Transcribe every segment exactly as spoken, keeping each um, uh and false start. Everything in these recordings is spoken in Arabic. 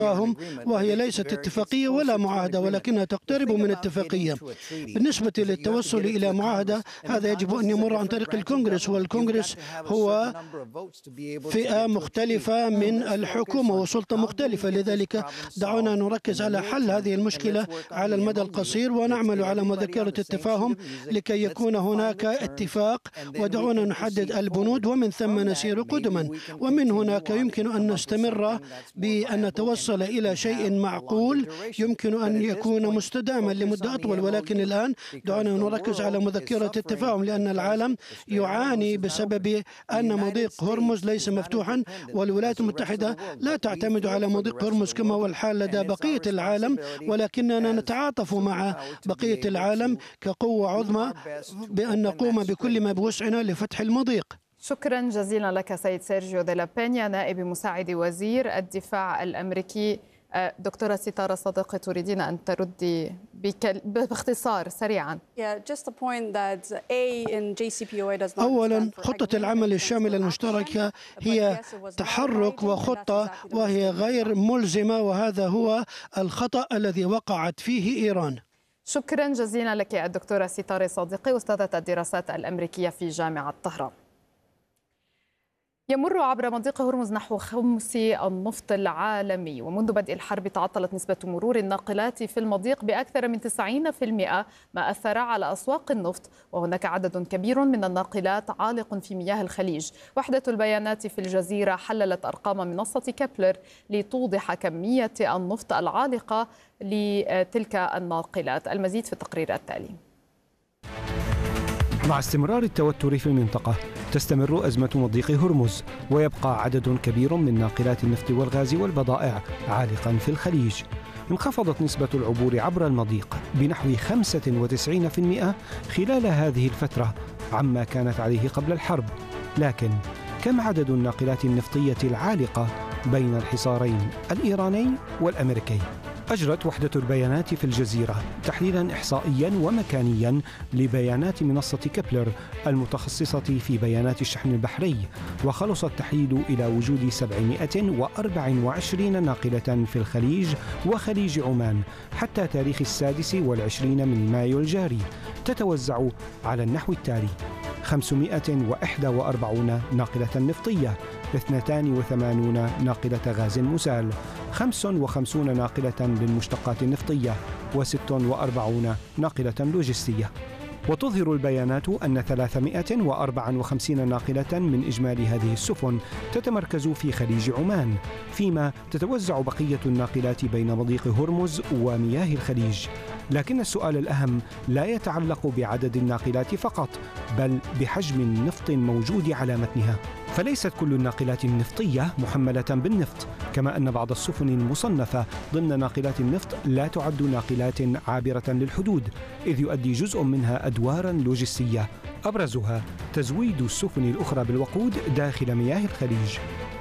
هم وهي ليست اتفاقية ولا معاهدة، ولكنها تقترب من اتفاقية. بالنسبة للتوصل إلى معاهدة، هذا يجب أن يمر عن طريق الكونغرس، والكونغرس هو فئة مختلفة من الحكومة وسلطة مختلفة. لذلك دعونا نركز على حل هذه المشكلة على المدى القصير ونعمل على مذكرة التفاهم لكي يكون هناك اتفاق، ودعونا نحدد البنود ومن ثم نسير قدما. ومن هناك يمكن أن نستمر بأن نتوصل إلى شيء معقول يمكن أن يكون مستداما لمدة أطول. ولكن الآن دعونا نركز على مذكرة التفاهم، لأن العالم يعاني بسبب أن مضيق هرمز ليس مفتوحا، والولايات المتحدة لا تعتمد على مضيق هرمز كما هو الحال لدى بقية العالم، ولكننا نتعاطف مع بقية العالم كقوة عظمى بأن نقوم بكل ما بوسعنا لفتح المضيق. شكرا جزيلا لك سيد سيرجيو دي لا بينيا، نائب مساعد وزير الدفاع الأمريكي. دكتورة ستارة صديقي، تريدين أن تردي باختصار سريعا؟ أولا، خطة العمل الشاملة المشتركة هي تحرك وخطة وهي غير ملزمة، وهذا هو الخطأ الذي وقعت فيه إيران. شكرا جزيلا لك الدكتورة ستارة صديقي، أستاذة الدراسات الأمريكية في جامعة طهران. يمر عبر مضيق هرمز نحو خمس النفط العالمي، ومنذ بدء الحرب تعطلت نسبة مرور الناقلات في المضيق بأكثر من تسعين بالمئة، ما أثر على أسواق النفط، وهناك عدد كبير من الناقلات عالق في مياه الخليج. وحدة البيانات في الجزيرة حللت أرقام منصة كيبلر لتوضح كمية النفط العالقة لتلك الناقلات. المزيد في التقرير التالي. مع استمرار التوتر في المنطقة، تستمر أزمة مضيق هرمز، ويبقى عدد كبير من ناقلات النفط والغاز والبضائع عالقا في الخليج. انخفضت نسبة العبور عبر المضيق بنحو خمسة وتسعين بالمئة خلال هذه الفترة عما كانت عليه قبل الحرب. لكن كم عدد الناقلات النفطية العالقة بين الحصارين الإيراني والأمريكي؟ أجرت وحدة البيانات في الجزيرة تحليلا إحصائيا ومكانيا لبيانات منصة كيبلر المتخصصة في بيانات الشحن البحري، وخلص التحليل إلى وجود سبعمائة وأربعة وعشرين ناقلة في الخليج وخليج عمان حتى تاريخ السادس والعشرين من مايو الجاري، تتوزع على النحو التالي: خمسمائة وإحدى وأربعين ناقلة نفطية، اثنتان وثمانون ناقلة غاز مسال، خمس وخمسون ناقلة للمشتقات النفطية، وست وأربعون ناقلة لوجستية. وتظهر البيانات أن ثلاثمائة وأربعة وخمسين ناقلة من إجمالي هذه السفن تتمركز في خليج عمان، فيما تتوزع بقية الناقلات بين مضيق هرمز ومياه الخليج. لكن السؤال الأهم لا يتعلق بعدد الناقلات فقط، بل بحجم النفط الموجود على متنها. فليست كل الناقلات النفطية محملة بالنفط، كما أن بعض السفن المصنفة ضمن ناقلات النفط لا تعد ناقلات عابرة للحدود، إذ يؤدي جزء منها أدوارا لوجستية أبرزها تزويد السفن الأخرى بالوقود داخل مياه الخليج.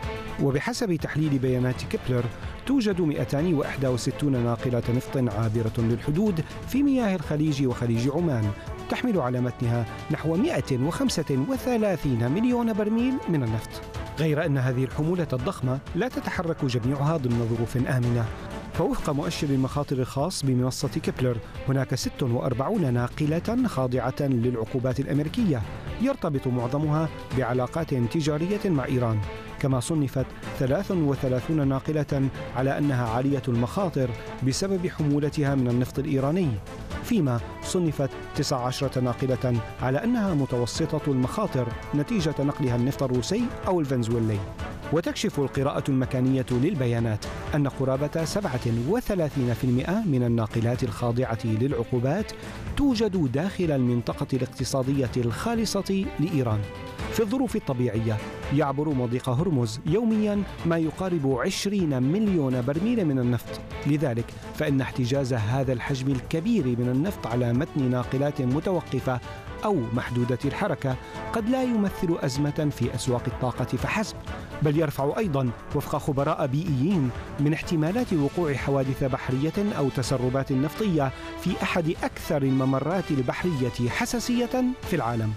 وبحسب تحليل بيانات كيبلر، توجد مئتان وإحدى وستين ناقلة نفط عابرة للحدود في مياه الخليج وخليج عمان، تحمل على متنها نحو مئة وخمسة وثلاثين مليون برميل من النفط. غير أن هذه الحمولة الضخمة لا تتحرك جميعها ضمن ظروف آمنة، فوفق مؤشر المخاطر الخاص بمنصة كيبلر، هناك ست وأربعين ناقلة خاضعة للعقوبات الأمريكية، يرتبط معظمها بعلاقات تجارية مع إيران. كما صنفت ثلاث وثلاثين ناقلة على أنها عالية المخاطر بسبب حمولتها من النفط الإيراني، فيما صنفت تسع عشرة ناقلة على أنها متوسطة المخاطر نتيجة نقلها النفط الروسي أو الفنزويلي. وتكشف القراءة المكانية للبيانات أن قرابة سبعة وثلاثين بالمئة من الناقلات الخاضعة للعقوبات توجد داخل المنطقة الاقتصادية الخالصة لإيران. في الظروف الطبيعية يعبر مضيق هرمز يوميا ما يقارب عشرين مليون برميل من النفط، لذلك فإن احتجاز هذا الحجم الكبير من النفط على متن ناقلات متوقفة أو محدودة الحركة قد لا يمثل أزمة في أسواق الطاقة فحسب، بل يرفع أيضا وفق خبراء بيئيين من احتمالات وقوع حوادث بحرية أو تسربات نفطية في أحد أكثر الممرات البحرية حساسية في العالم.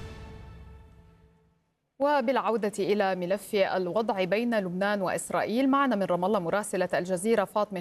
وبالعودة إلى ملف الوضع بين لبنان وإسرائيل، معنا من رام الله مراسلة الجزيرة فاطمة